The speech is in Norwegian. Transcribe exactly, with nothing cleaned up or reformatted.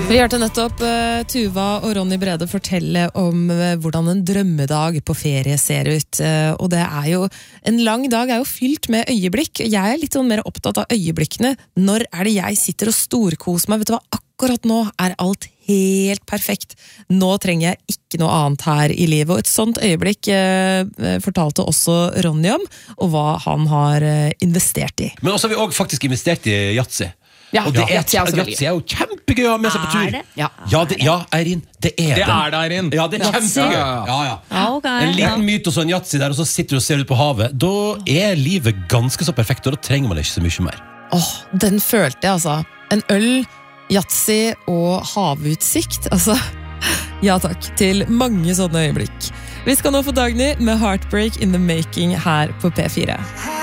Vi hørte nettopp uh, Tuva og Ronny Brede fortelle om uh, hvordan en drømmedag på ferie ser ut. Uh, og det er jo, en lang dag er jo fylt med øyeblikk. Jeg er litt sånn mer opptatt av øyeblikkene. Når er det jeg sitter og storkoser meg? Vet du hva, akkurat nå er alt helt perfekt. Nå trenger jeg ikke noe annet her i livet. Og et sånt øyeblikk uh, fortalte også Ronny om, og hva han har uh, investert i. Men også har vi også faktisk investert i Yatzy. Ja, og det ja, er, Yatzy er jo kjempegøy å ha med seg på tur. Er det? Ja, ja, det, ja Eirin, det er det. Er det, Eirin. Ja, det er kjempegøy. Ja, ja. Ja, okay, en liten ja. myt og så en Yatzy der, og så sitter du og ser ut på havet. Da er livet ganske så perfekt, og da trenger man ikke så mye mer. Åh, den følte jeg altså. En øl, Yatzy og havutsikt. Altså, ja takk, til mange sånne øyeblikk. Vi skal nå få Dagny med Heartbreak in the Making her på P fire.